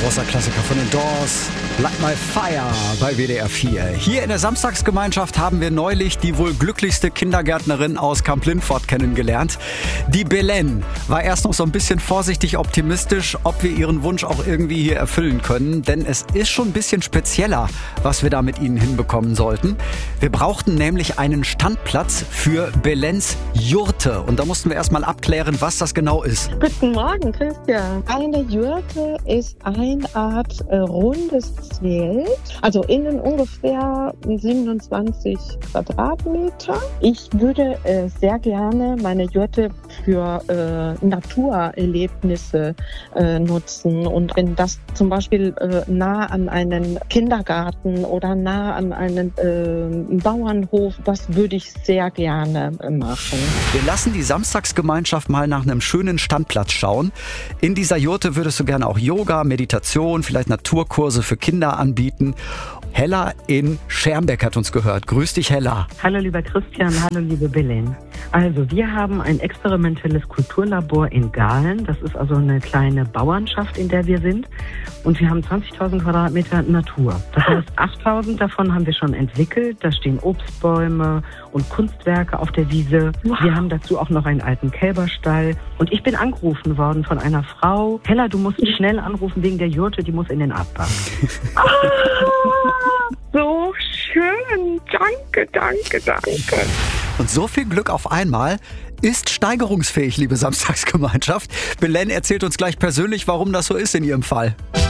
Großer Klassiker von den Doors, Light My Fire bei WDR 4. Hier in der Samstagsgemeinschaft haben wir neulich die wohl glücklichste Kindergärtnerin aus Kamp-Lindfort kennengelernt. Die Belen war erst noch so ein bisschen vorsichtig optimistisch, ob wir ihren Wunsch auch irgendwie hier erfüllen können. Denn es ist schon ein bisschen spezieller, was wir da mit ihnen hinbekommen sollten. Wir brauchten nämlich einen Standplatz für Belens Jurte. Und da mussten wir erstmal abklären, was das genau ist. Guten Morgen, Christian. Eine Jurte ist eine Art rundes Zelt, also innen ungefähr 27 Quadratmeter. Ich würde sehr gerne meine Jurte für Naturerlebnisse nutzen. Und wenn das zum Beispiel nah an einen Kindergarten oder nah an einen Bauernhof, das würde ich sehr gerne machen. Wir lassen die Samstagsgemeinschaft mal nach einem schönen Standplatz schauen. In dieser Jurte würdest du gerne auch Yoga, Meditation, vielleicht Naturkurse für Kinder anbieten. Hella in Schermbeck hat uns gehört. Grüß dich, Hella. Hallo lieber Christian, hallo liebe Belen. Also wir haben ein experimentelles Kulturlabor in Gahlen. Das ist also eine kleine Bauernschaft, in der wir sind. Und wir haben 20.000 Quadratmeter Natur. Das heißt, 8.000 davon haben wir schon entwickelt. Da stehen Obstbäume und Kunstwerke auf der Wiese. Wow. Wir haben dazu auch noch einen alten Kälberstall. Und ich bin angerufen worden von einer Frau. Hella, du musst schnell anrufen wegen der Jurte, die muss in den Abbau. So schön. Danke. Und so viel Glück auf einmal ist steigerungsfähig, liebe Samstagsgemeinschaft. Belen erzählt uns gleich persönlich, warum das so ist in ihrem Fall.